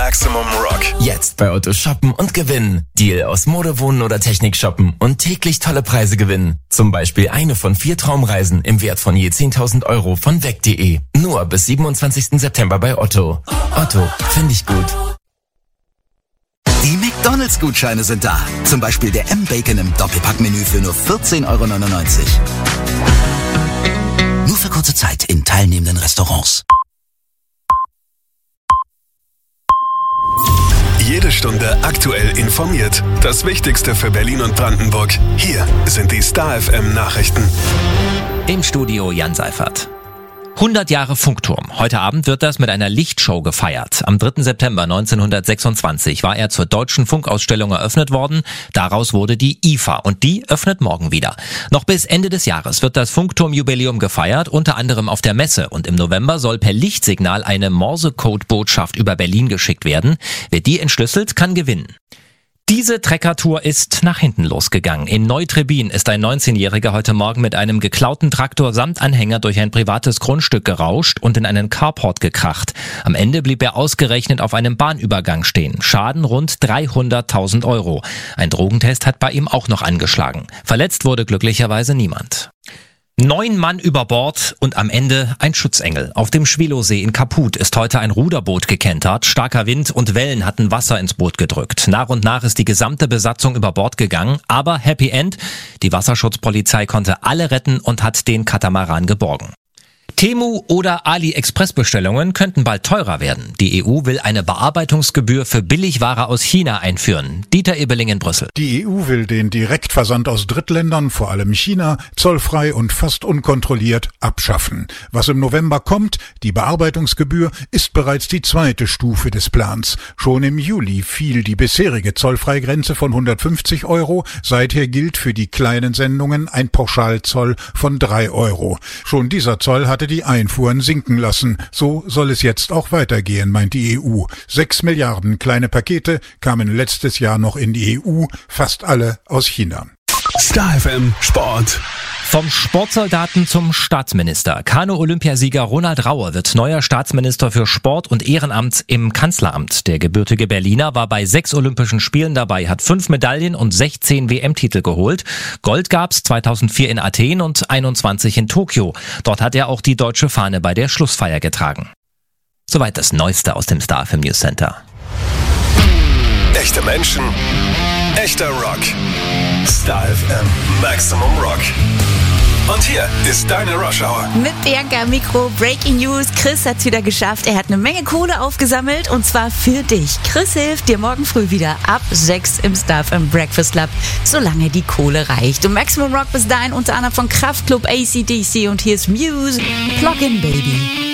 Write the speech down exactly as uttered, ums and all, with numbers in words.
Maximum Rock. Jetzt bei Otto shoppen und gewinnen. Deal aus Mode, Wohnen oder Technik shoppen und täglich tolle Preise gewinnen. Zum Beispiel eine von vier Traumreisen im Wert von je zehntausend Euro von weg punkt de. Nur bis siebenundzwanzigsten September bei Otto. Otto, finde ich gut. Die McDonalds-Gutscheine sind da. Zum Beispiel der M-Bacon im Doppelpackmenü für nur vierzehn Euro neunundneunzig. Nur für kurze Zeit in teilnehmenden Restaurants. Jede Stunde aktuell informiert. Das Wichtigste für Berlin und Brandenburg. Hier sind die Star F M Nachrichten. Im Studio Jan Seifert. hundert Jahre Funkturm. Heute Abend wird das mit einer Lichtshow gefeiert. Am dritten September neunzehnhundertsechsundzwanzig war er zur Deutschen Funkausstellung eröffnet worden. Daraus wurde die I F A und die öffnet morgen wieder. Noch bis Ende des Jahres wird das Funkturmjubiläum gefeiert, unter anderem auf der Messe. Und im November soll per Lichtsignal eine Morse-Code-Botschaft über Berlin geschickt werden. Wer die entschlüsselt, kann gewinnen. Diese Treckertour ist nach hinten losgegangen. In Neutribin ist ein neunzehnjähriger heute Morgen mit einem geklauten Traktor samt Anhänger durch ein privates Grundstück gerauscht und in einen Carport gekracht. Am Ende blieb er ausgerechnet auf einem Bahnübergang stehen. Schaden rund dreihunderttausend Euro. Ein Drogentest hat bei ihm auch noch angeschlagen. Verletzt wurde glücklicherweise niemand. Neun Mann über Bord und am Ende ein Schutzengel. Auf dem Schwilosee in Kaput ist heute ein Ruderboot gekentert. Starker Wind und Wellen hatten Wasser ins Boot gedrückt. Nach und nach ist die gesamte Besatzung über Bord gegangen. Aber Happy End, die Wasserschutzpolizei konnte alle retten und hat den Katamaran geborgen. Temu- oder AliExpress-Bestellungen könnten bald teurer werden. Die E U will eine Bearbeitungsgebühr für Billigware aus China einführen. Dieter Ebeling in Brüssel. Die E U will den Direktversand aus Drittländern, vor allem China, zollfrei und fast unkontrolliert abschaffen. Was im November kommt, die Bearbeitungsgebühr, ist bereits die zweite Stufe des Plans. Schon im Juli fiel die bisherige Zollfreigrenze von hundertfünfzig Euro. Seither gilt für die kleinen Sendungen ein Pauschalzoll von drei Euro. Schon dieser Zoll hatte die Einfuhren sinken lassen. So soll es jetzt auch weitergehen, meint die E U. Sechs Milliarden kleine Pakete kamen letztes Jahr noch in die E U, fast alle aus China. Star F M Sport. Vom Sportsoldaten zum Staatsminister. Kanu-Olympiasieger Ronald Raue wird neuer Staatsminister für Sport und Ehrenamt im Kanzleramt. Der gebürtige Berliner war bei sechs Olympischen Spielen dabei, hat fünf Medaillen und sechzehn W M-Titel geholt. Gold gab's zweitausendvier in Athen und einundzwanzig in Tokio. Dort hat er auch die deutsche Fahne bei der Schlussfeier getragen. Soweit das Neueste aus dem Star F M News Center. Echte Menschen, echter Rock. Star F M Maximum Rock. Und hier ist deine Rush Hour. Mit Bianca am Mikro, Breaking News. Chris hat's wieder geschafft. Er hat eine Menge Kohle aufgesammelt und zwar für dich. Chris hilft dir morgen früh wieder ab sechs im Star F M Breakfast Club, solange die Kohle reicht. Und Maximum Rock bis dahin unter anderem von Kraftklub, A C D C und hier ist Muse, Plug-in Baby.